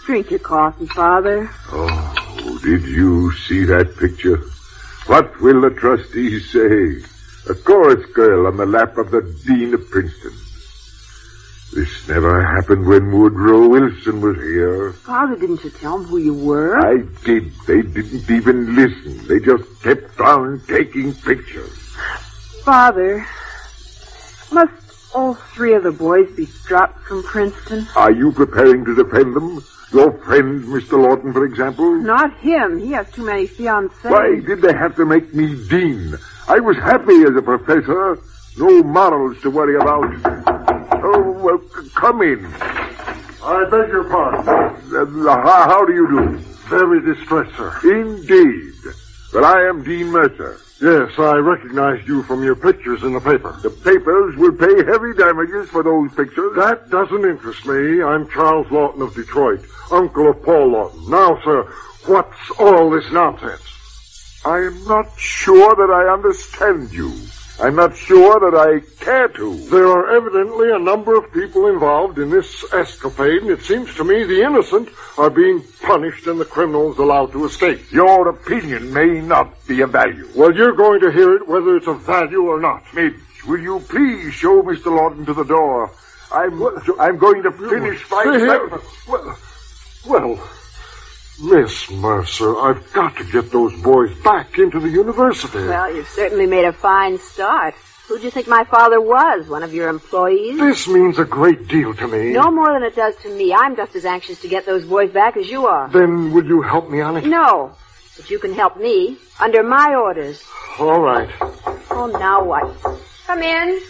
Drink your coffee, Father. Oh, did you see that picture? What will the trustees say? A chorus girl on the lap of the Dean of Princeton. This never happened when Woodrow Wilson was here. Father, didn't you tell them who you were? I did. They didn't even listen. They just kept on taking pictures. Father, must all three of the boys be dropped from Princeton? Are you preparing to defend them? Your friend, Mr. Lawton, for example? Not him. He has too many fiancées. Why did they have to make me dean? I was happy as a professor. No morals to worry about. Oh, well, come in. I beg your pardon. How do you do? Very distressed, sir. Indeed. Well, I am Dean Mercer. Yes, I recognized you from your pictures in the paper. The papers will pay heavy damages for those pictures. That doesn't interest me. I'm Charles Lawton of Detroit, uncle of Paul Lawton. Now, sir, what's all this nonsense? I am not sure that I understand you. I'm not sure that I care to. There are evidently a number of people involved in this escapade, and it seems to me the innocent are being punished and the criminals allowed to escape. Your opinion may not be of value. Well, you're going to hear it whether it's of value or not. Midge, will you please show Mr. Lawton to the door? I'm going to finish my... Well, Miss Mercer, I've got to get those boys back into the university. Well, you've certainly made a fine start. Who'd you think my father was? One of your employees? This means a great deal to me. No more than it does to me. I'm just as anxious to get those boys back as you are. Then will you help me on it? No, but you can help me under my orders. All right. Oh, now what? Come in.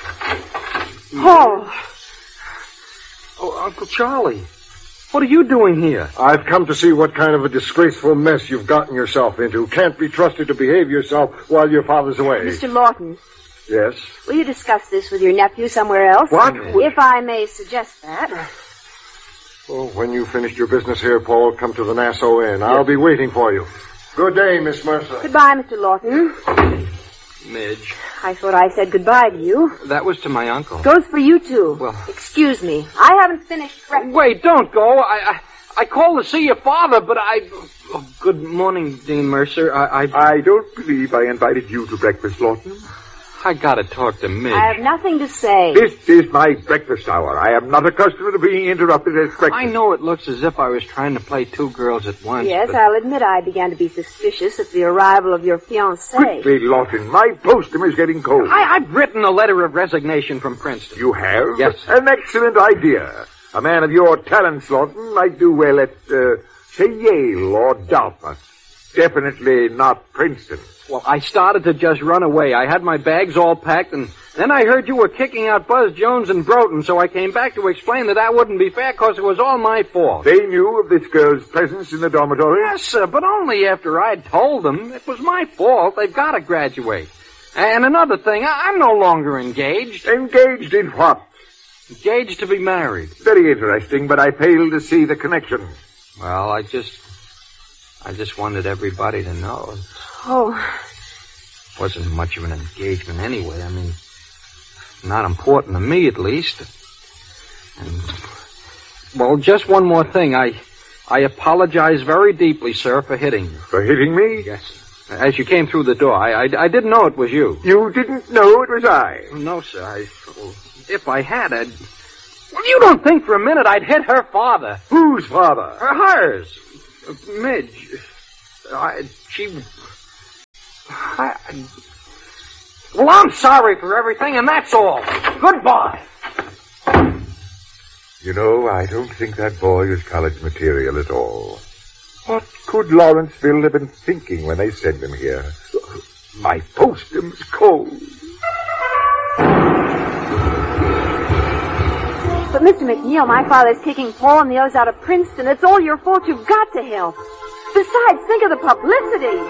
Oh. Oh, Uncle Charlie. What are you doing here? I've come to see what kind of a disgraceful mess you've gotten yourself into. Can't be trusted to behave yourself while your father's away. Mr. Lawton. Yes? Will you discuss this with your nephew somewhere else? What? If I may suggest that. Well, when you finished your business here, Paul, come to the Nassau Inn. I'll be waiting for you. Good day, Miss Mercer. Goodbye, Mr. Lawton. Midge. I thought I said goodbye to you. That was to my uncle. Goes for you, too. Well... Excuse me. I haven't finished breakfast. Wait, don't go. I called to see your father, but Oh, good morning, Dean Mercer. I don't believe I invited you to breakfast, Lawton. I gotta talk to Midge. I have nothing to say. This is my breakfast hour. I am not accustomed to being interrupted at breakfast. I know it looks as if I was trying to play two girls at once. Yes, but... I'll admit I began to be suspicious at the arrival of your fiancée. Quickly, Lawton. My postum is getting cold. I've written a letter of resignation from Princeton. You have? Yes. An excellent idea. A man of your talents, Lawton, might do well at, say, Yale or Dartmouth. Definitely not Princeton. Well, I started to just run away. I had my bags all packed, and then I heard you were kicking out Buzz Jones and Broughton, so I came back to explain that wouldn't be fair because it was all my fault. They knew of this girl's presence in the dormitory? Yes, sir, but only after I'd told them. It was my fault. They've got to graduate. And another thing, I'm no longer engaged. Engaged in what? Engaged to be married. Very interesting, but I fail to see the connection. Well, I just wanted everybody to know. Oh. Wasn't much of an engagement anyway. I mean, not important to me, at least. And, well, just one more thing. I apologize very deeply, sir, for hitting you. For hitting me? Yes. As you came through the door, I didn't know it was you. You didn't know it was I? No, sir. If I had, Well, you don't think for a minute I'd hit her father. Whose father? Hers. Midge. Well, I'm sorry for everything, and that's all. Goodbye. You know, I don't think that boy is college material at all. What could Lawrenceville have been thinking when they sent him here? My postum's cold. But, Mr. McNeil, my father's kicking Paul and the others out of Princeton. It's all your fault. You've got to help. Besides, think of the publicity.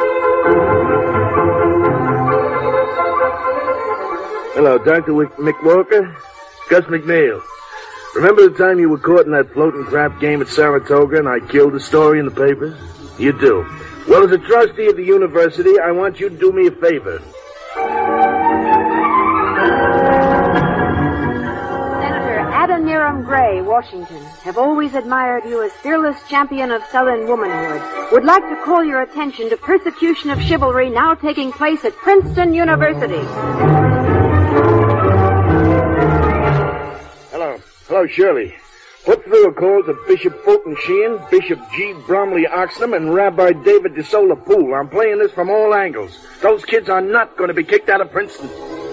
Hello, Dr. McWalker. Gus McNeil. Remember the time you were caught in that floating crap game at Saratoga and I killed the story in the papers? You do. Well, as a trustee of the university, I want you to do me a favor. Senator Adam and Miriam Gray, Washington, have always admired you as fearless champion of Southern womanhood. Would like to call your attention to persecution of chivalry now taking place at Princeton University. Hello, Shirley. Put through a call to Bishop Fulton Sheehan, Bishop G. Bromley Oxnam, and Rabbi David DeSola Poole. I'm playing this from all angles. Those kids are not going to be kicked out of Princeton.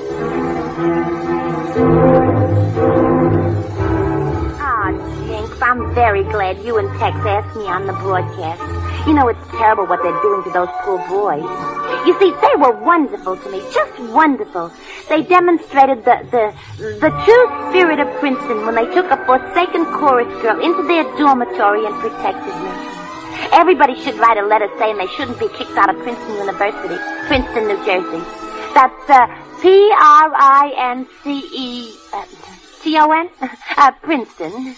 Jinx, I'm very glad you and Tex asked me on the broadcast. You know, it's terrible what they're doing to those poor boys. You see, they were wonderful to me, just wonderful. They demonstrated the true spirit of Princeton when they took a forsaken chorus girl into their dormitory and protected her. Everybody should write a letter saying they shouldn't be kicked out of Princeton University, Princeton, New Jersey. That's P-R-I-N-C-E-T-O-N, Princeton.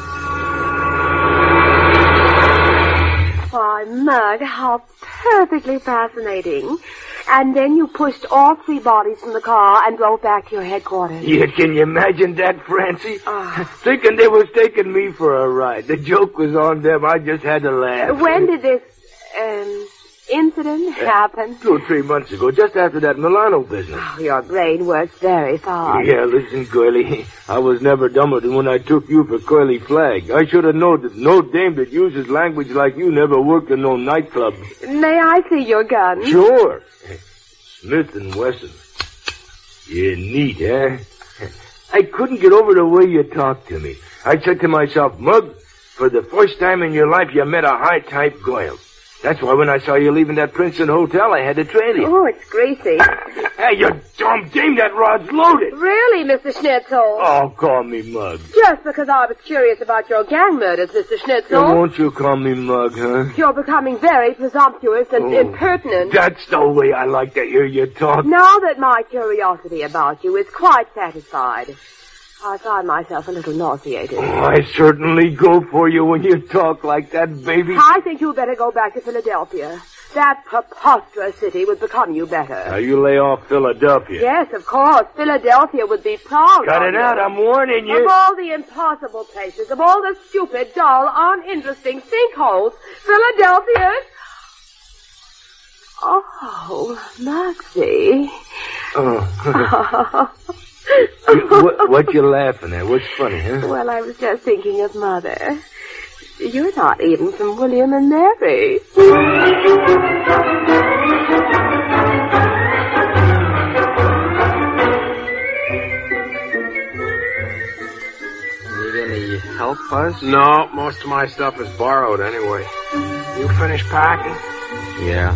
Why, Mug, how perfectly fascinating. And then you pushed all three bodies from the car and drove back to your headquarters. Yeah, can you imagine that, Francie? Thinking they was taking me for a ride. The joke was on them. I just had to laugh. When did this, incident happen? 2 or 3 months ago, just after that Milano business. Oh, your brain works very fast. Yeah, listen, Curly. I was never dumber than when I took you for Curly Flagg. I should have known that no dame that uses language like you never worked in no nightclub. May I see your gun? Sure. Smith & Wesson. Yeah, neat, eh? I couldn't get over the way you talked to me. I said to myself, Mug, for the first time in your life you met a high-type girl. That's why when I saw you leaving that Princeton hotel, I had to trail you. Oh, it's greasy. Hey, you dumb dame, that rod's loaded. Really, Mr. Schnitzel? Oh, call me Mug. Just because I was curious about your gang murders, Mr. Schnitzel. Won't you call me Mug, huh? You're becoming very presumptuous and impertinent. That's the way I like to hear you talk. Now that my curiosity about you is quite satisfied, I find myself a little nauseated. Oh, I certainly go for you when you talk like that, baby. I think you better go back to Philadelphia. That preposterous city would become you better. Now, you lay off Philadelphia. Yes, of course. Philadelphia would be proud Cut of it you. out, I'm warning you. Of all the impossible places, of all the stupid, dull, uninteresting sinkholes, Philadelphia... Oh, Maxie. Oh. What you laughing at? What's funny, huh? Well, I was just thinking of Mother. You're not even from William and Mary. Need any help, Buzz? No, most of my stuff is borrowed anyway. You finished packing? Yeah.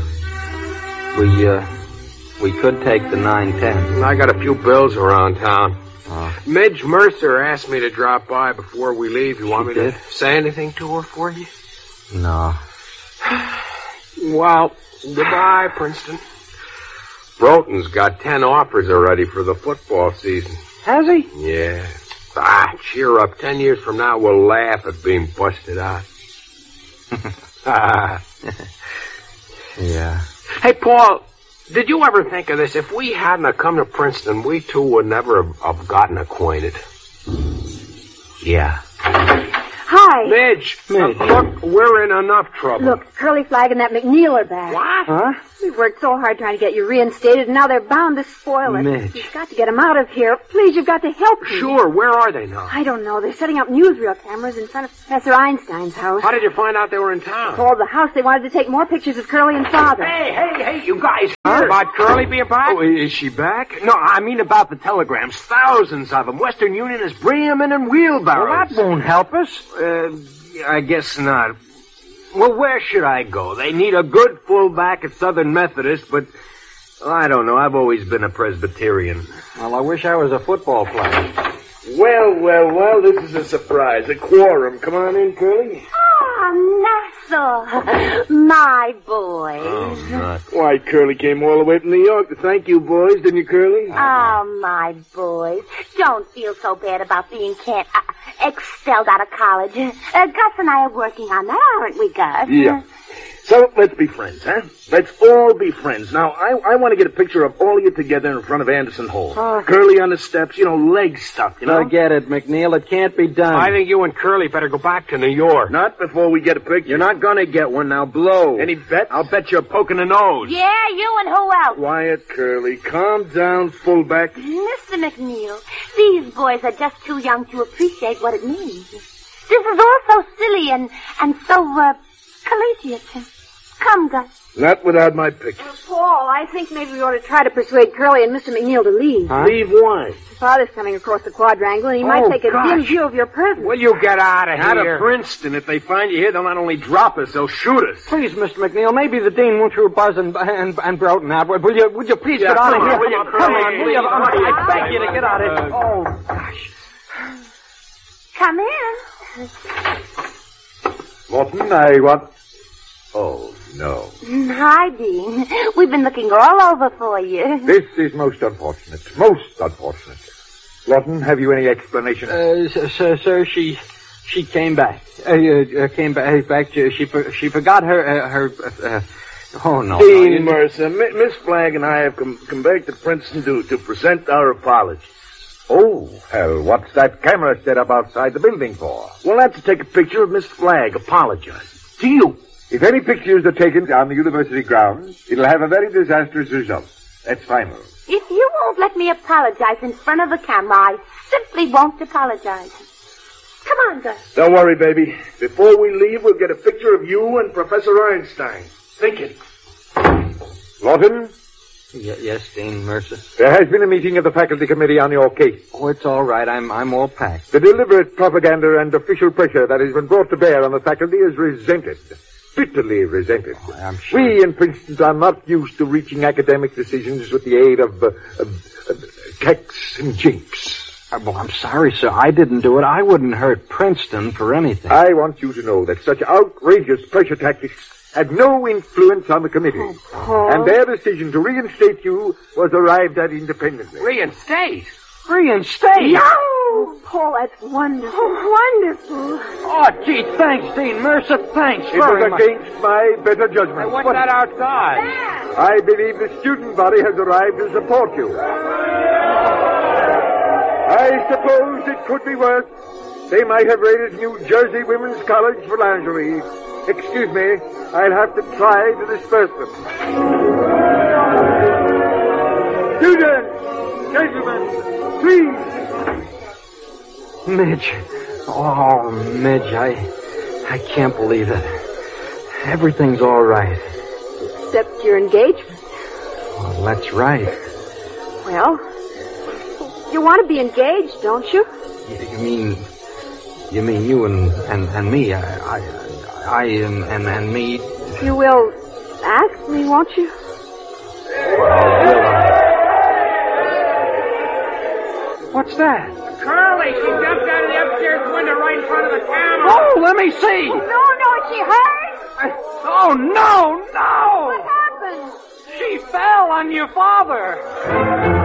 We could take the 910. I got a few bills around town. Midge Mercer asked me to drop by before we leave. You want me to say anything to her for you? No. Well, goodbye, Princeton. Broughton's got 10 offers already for the football season. Has he? Yeah. Cheer up. 10 years from now, we'll laugh at being busted out. Yeah. Hey, Paul, did you ever think of this? If we hadn't have come to Princeton, we two would never have gotten acquainted. Yeah. Hi. Midge, look, we're in enough trouble. Look, Curly Flagg and that McNeil are back. What? Huh? We've worked so hard trying to get you reinstated, and now they're bound to spoil it. Midge. You've got to get them out of here. Please, you've got to help me. Sure, where are they now? I don't know. They're setting up newsreel cameras in front of Professor Einstein's house. How did you find out they were in town? Told the house they wanted to take more pictures of Curly and Father. Hey, you guys heard about Curly being back? Oh, is she back? No, I mean about the telegrams. Thousands of them. Western Union is bringing them in wheelbarrows. Well, that won't help us. I guess not. Well, where should I go? They need a good fullback at Southern Methodist, but I don't know. I've always been a Presbyterian. Well, I wish I was a football player. Well, this is a surprise. A quorum. Come on in, Curly. Oh, Nassau. My boys. Oh, nuts. Why, Curly came all the way from New York to thank you boys, didn't you, Curly? Oh, my boys. Don't feel so bad about being expelled out of college. Gus and I are working on that, aren't we, Gus? Yeah. So, let's be friends, huh? Let's all be friends. Now, I want to get a picture of all of you together in front of Anderson Hall. Curly on the steps, leg stuff, Forget it, McNeil. It can't be done. I think you and Curly better go back to New York. Not before we get a picture. You're not gonna get one now. Blow. Any bets? I'll bet you're poking the nose. Yeah, you and who else? Quiet, Curly. Calm down, fullback. Mr. McNeil, these boys are just too young to appreciate what it means. This is all so silly and so, collegiate. Come, Gus. Not without my picture. Paul, I think maybe we ought to try to persuade Curly and Mr. McNeil to leave. Huh? Leave why? Father's coming across the quadrangle, and he might take a dim view of your presence. Will you get out of here? Out of Princeton. If they find you here, they'll not only drop us, they'll shoot us. Please, Mr. McNeil, maybe the dean won't through Buzz and Broughton out. Would you please get out of here? Come on, will you? I beg you to get out of here. Oh, gosh. Come in. Lawton, I want... Oh, no. Hi, Dean. We've been looking all over for you. This is most unfortunate. Most unfortunate. Lawton, have you any explanation? Sir, she came back. She forgot her oh, no. Dean Mercer, Miss Flagg and I have come back to Princeton to present our apologies. Oh, hell, what's that camera set up outside the building for? We'll have to take a picture of Miss Flagg apologizing. To you. If any pictures are taken on the university grounds, it'll have a very disastrous result. That's final. If you won't let me apologize in front of the camera, I simply won't apologize. Come on, Gus. Don't worry, baby. Before we leave, we'll get a picture of you and Professor Einstein. Think it. Lawton? Yes, Dean Mercer. There has been a meeting of the faculty committee on your case. Oh, it's all right. I'm all packed. The deliberate propaganda and official pressure that has been brought to bear on the faculty is resented. Bitterly resented. Oh, I'm sure. We in Princeton are not used to reaching academic decisions with the aid of keks and jinx. Well, I'm sorry, sir. I didn't do it. I wouldn't hurt Princeton for anything. I want you to know that such outrageous pressure tactics had no influence on the committee. Paul. And their decision to reinstate you was arrived at independently. Reinstate? Reinstate? Oh, Paul, that's wonderful. Wonderful. Oh, gee, thanks, Dean Mercer. Thanks It very was much. against my better judgment. What's that outside? I believe the student body has arrived to support you. I suppose it could be worse. They might have raided New Jersey Women's College for lingerie. Excuse me, I'll have to try to disperse them. Students, gentlemen, please. Midge. Oh, Midge, I can't believe it. Everything's all right. Except your engagement. Well, that's right. Well, you want to be engaged, don't you? You mean you and me? I and me. You will ask me, won't you? What's that? Curly, she jumped out of the upstairs window right in front of the camera. Oh, let me see. No, she hurt. Oh, no. What happened? She fell on your father.